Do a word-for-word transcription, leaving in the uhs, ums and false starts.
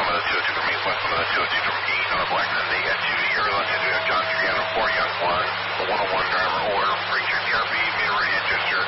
Limited two oh two from East, West Limited two oh two from East, on a black Sunday at two Euro London, we have John three oh four, Young one, the one oh one driver order, Preacher, D R B, meter ready, Chester,